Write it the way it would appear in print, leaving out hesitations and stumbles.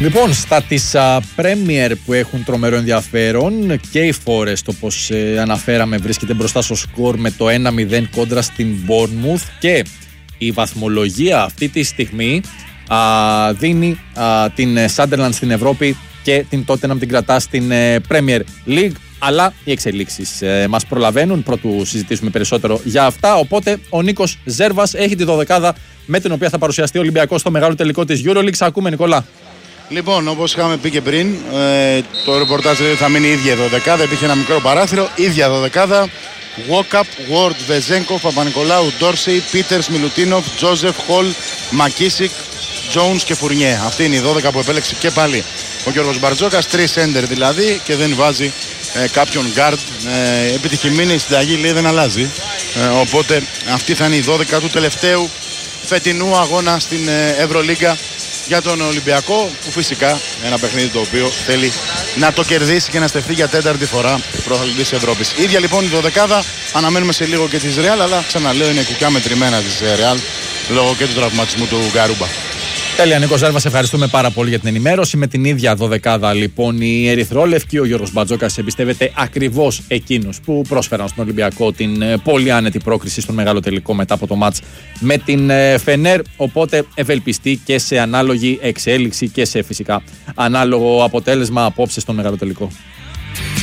Λοιπόν, στα της Premier που έχουν τρομερό ενδιαφέρον και η Forest, όπως αναφέραμε, βρίσκεται μπροστά στο σκορ με το 1-0 κόντρα στην Bournemouth και η βαθμολογία αυτή τη στιγμή δίνει την Sunderland στην Ευρώπη και την Tottenham την κρατά στην Premier League. Αλλά οι εξελίξεις μας προλαβαίνουν πρωτού συζητήσουμε περισσότερο για αυτά. Οπότε ο Νίκος Ζέρβας έχει τη δωδεκάδα με την οποία θα παρουσιαστεί ο Ολυμπιακός στο μεγάλο τελικό της EuroLeague. Ακούμε, Νικόλα. Λοιπόν, όπως είχαμε πει και πριν, το ρεπορτάζ θα μείνει η ίδια η δωδεκάδα. Υπήρχε ένα μικρό παράθυρο, ίδια δωδεκάδα. Walkup, Ward, Βεζένκοφ, Παπα-Νικολάου, Ντόρσεϊ, Πίτερς, Μιλουτίνοφ, Τζόζεφ, Χολ, Μακίσικ, Jones και Φουρνιέ. Αυτή είναι η 12 που επέλεξε και πάλι ο Γιώργος Μπαρτζόκας. 3 σέντερ δηλαδή και δεν βάζει κάποιον guard. Επιτυχημένη η συνταγή, λέει, δεν αλλάζει. Οπότε αυτή θα είναι η 12 του τελευταίου φετινού αγώνα στην Ευρωλίγκα για τον Ολυμπιακό, που φυσικά ένα παιχνίδι το οποίο θέλει να το κερδίσει και να στεφθεί για τέταρτη φορά πρωταθλητής της Ευρώπης. Ίδια λοιπόν η δωδεκάδα, αναμένουμε σε λίγο και της Real, αλλά ξαναλέω είναι κουκιά μετρημένα της Real λόγω και του τραυματισμού του Γκαρούμπα. Τέλεια, Νίκο Ζέρβα, σε ευχαριστούμε πάρα πολύ για την ενημέρωση. Με την ίδια δωδεκάδα λοιπόν η Ερυθρόλευκη, ο Γιώργος Μπαρτζόκας εμπιστεύεται ακριβώς εκείνους που πρόσφεραν στον Ολυμπιακό την πολύ άνετη πρόκριση στον μεγάλο τελικό μετά από το μάτς με την Φενέρ. Οπότε ευελπιστεί και σε ανάλογη εξέλιξη και σε φυσικά ανάλογο αποτέλεσμα απόψε στον μεγάλο τελικό.